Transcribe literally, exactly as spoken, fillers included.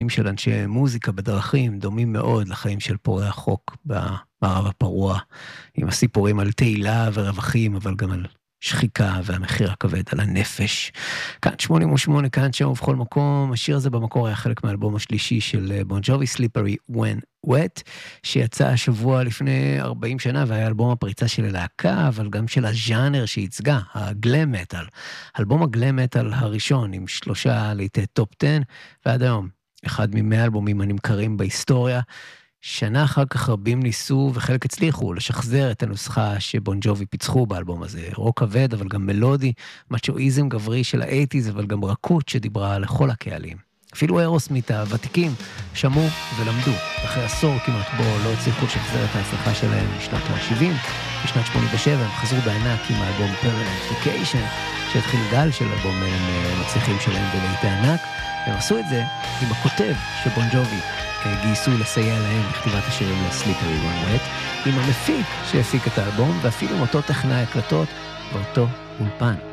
חיים של אנשי מוזיקה בדרכים דומים מאוד לחיים של פורעי החוק במערב הפרוע, עם הסיפורים על תהילה ורווחים, אבל גם על שחיקה והמחיר הכבד על הנפש. כאן שמונים ושמונה, כאן שם ובכל מקום. השיר הזה במקור היה חלק מהאלבום השלישי של בון ג'ובי, Slippery When Wet, שיצא השבוע לפני ארבעים שנה, והיה אלבום הפריצה של הלהקה, אבל גם של הז'אנר שהצגה, הגלם מטל. אלבום הגלם מטל הראשון, עם שלושה לעיתי טופ עשר, ועד היום, אחד ממאה אלבומים הנמכרים בהיסטוריה. שנה אחר כך רבים ניסו וחלק הצליחו לשחזר את הנוסחה שבון ג'ובי פיצחו באלבום הזה. רוק כבד, אבל גם מלודי, מצ'ואיזם גברי של האייטיז, אבל גם רכות שדיברה לכל הקהלים. אפילו אירוסמית הוותיקים שמעו ולמדו. אחרי עשור כמעט בו לא הצליחו לשחזר את ההצלחה שלהם בשנת ה-שבעים. בשנת שמונים ושבע הם חזרו בענק עם האלבום Permanent Vacation, שהתחיל גל של אלבומים מצליחים שלהם ולעיתי ענק. הם עשו את זה עם הכותב שבון ג'ובי גייסו לסייע להם בכתיבת השירים ל-Slippery When Wet, עם המפיק שהפיק את האלבום, ואפילו עם אותו טכנאי הקלטות ואותו אולפן.